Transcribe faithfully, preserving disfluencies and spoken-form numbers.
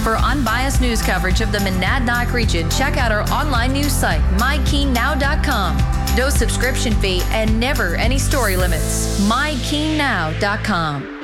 For unbiased news coverage of the Monadnock region, check out our online news site, my keene now dot com. No subscription fee and never any story limits. my keene now dot com.